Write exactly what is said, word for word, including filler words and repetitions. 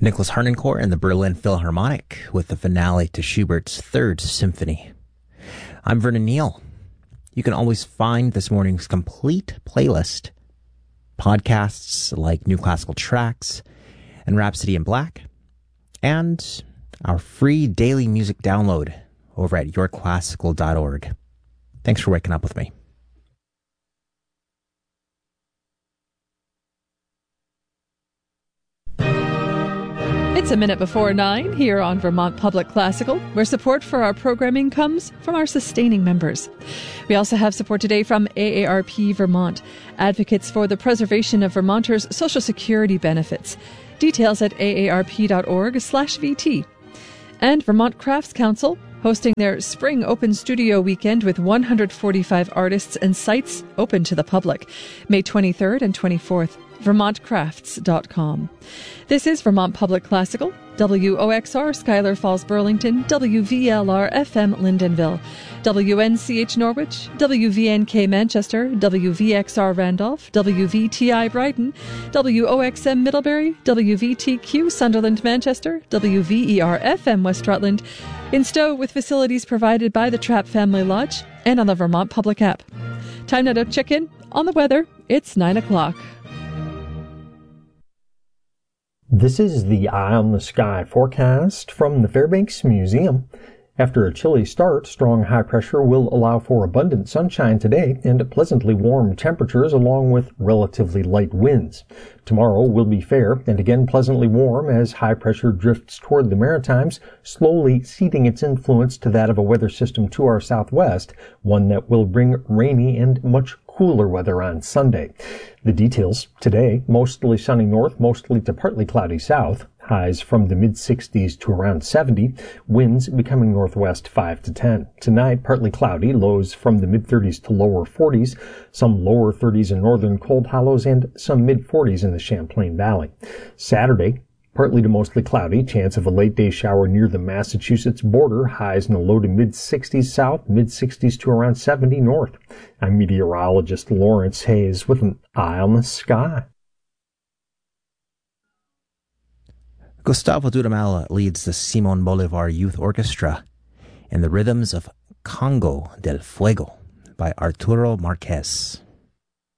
Nicholas Harnoncourt and the Berlin Philharmonic with the finale to Schubert's Third Symphony. I'm Vernon Neal. You can always find this morning's complete playlist, podcasts like New Classical Tracks and Rhapsody in Black, and our free daily music download over at your classical dot org. Thanks for waking up with me. It's a minute before nine here on Vermont Public Classical, where support for our programming comes from our sustaining members. We also have support today from A A R P Vermont, advocates for the preservation of Vermonters' Social Security benefits. Details at A A R P dot org slash V T. And Vermont Crafts Council, hosting their Spring Open Studio Weekend with one hundred forty-five artists and sites open to the public, May twenty-third and twenty-fourth. vermont crafts dot com. This is Vermont Public Classical, W O X R Schuyler Falls Burlington, W V L R F M Lyndonville, W N C H Norwich, W V N K Manchester, W V X R Randolph, W V T I Brighton, W O X M Middlebury, W V T Q Sunderland Manchester, W V E R F M West Rutland, in Stowe with facilities provided by the Trapp Family Lodge, and on the Vermont Public app. Time now to check in on the weather. It's nine o'clock. This is the Eye on the Sky forecast from the Fairbanks Museum. After a chilly start, strong high pressure will allow for abundant sunshine today and pleasantly warm temperatures along with relatively light winds. Tomorrow will be fair and again pleasantly warm as high pressure drifts toward the Maritimes, slowly ceding its influence to that of a weather system to our southwest, one that will bring rainy and much cooler weather on Sunday. The details today: mostly sunny north, mostly to partly cloudy south, highs from the mid sixties to around seventy, winds becoming northwest five to ten. Tonight, partly cloudy, lows from the mid thirties to lower forties, some lower thirties in northern Cold Hollows and some mid forties in the Champlain Valley. Saturday, partly to mostly cloudy, chance of a late day shower near the Massachusetts border, highs in the low to mid sixties south, mid sixties to around seventy north. I'm meteorologist Lawrence Hayes with an eye on the sky. Gustavo Dudamel leads the Simon Bolivar Youth Orchestra in the rhythms of Congo del Fuego by Arturo Marquez.